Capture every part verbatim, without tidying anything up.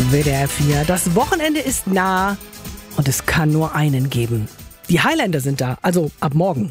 W D R vier. Das Wochenende ist nah und es kann nur einen geben. Die Highlander sind da, also ab morgen.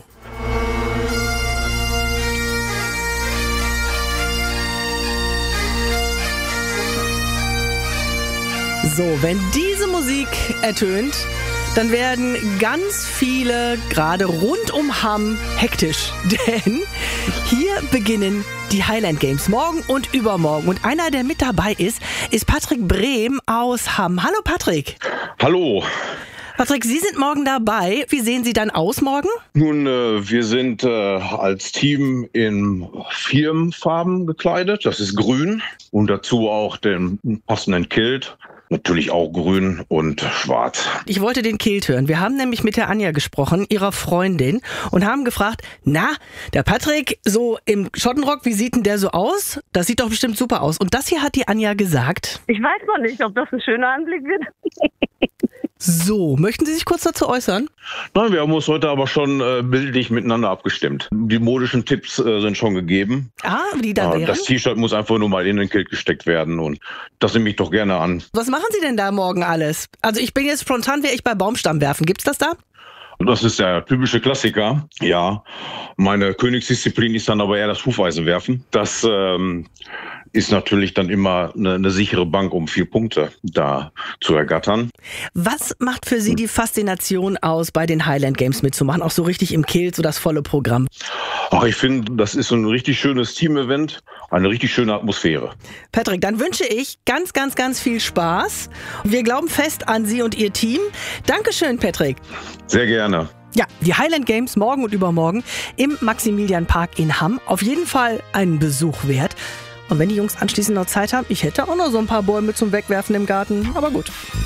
So, wenn diese Musik ertönt, dann werden ganz viele, gerade rund um Hamm, hektisch. Denn hier beginnen die Highland Games morgen und übermorgen. Und einer, der mit dabei ist, ist Patrick Brehm aus Hamm. Hallo Patrick. Hallo. Patrick, Sie sind morgen dabei. Wie sehen Sie dann aus morgen? Nun, äh, wir sind äh, als Team in Firmenfarben gekleidet. Das ist grün und dazu auch den passenden Kilt. Natürlich auch grün und schwarz. Ich wollte den Kilt hören. Wir haben nämlich mit der Anja gesprochen, ihrer Freundin, und haben gefragt, na, der Patrick so im Schottenrock, wie sieht denn der so aus? Das sieht doch bestimmt super aus. Und das hier hat die Anja gesagt. Ich weiß noch nicht, ob das ein schöner Anblick wird. So, möchten Sie sich kurz dazu äußern? Nein, wir haben uns heute aber schon äh, bildlich miteinander abgestimmt. Die modischen Tipps äh, sind schon gegeben. Ah, die da äh, wären? Das T-Shirt muss einfach nur mal in den Kilt gesteckt werden und das nehme ich doch gerne an. Was machen Sie denn da morgen alles? Also ich bin jetzt spontan, wäre ich bei Baumstamm werfen. Gibt's das da? Das ist der typische Klassiker, ja. Meine Königsdisziplin ist dann aber eher das Hufeisenwerfen. Das ähm, ist natürlich dann immer eine, eine sichere Bank, um vier Punkte da zu ergattern. Was macht für Sie die Faszination aus, bei den Highland Games mitzumachen? Auch so richtig im Kilt, so das volle Programm? Ach, ich finde, das ist so ein richtig schönes Team-Event, eine richtig schöne Atmosphäre. Patrick, dann wünsche ich ganz, ganz, ganz viel Spaß. Wir glauben fest an Sie und Ihr Team. Dankeschön, Patrick. Sehr gerne. Ja, die Highland Games morgen und übermorgen im Maximilianpark in Hamm. Auf jeden Fall einen Besuch wert. Und wenn die Jungs anschließend noch Zeit haben, ich hätte auch noch so ein paar Bäume zum Wegwerfen im Garten. Aber gut.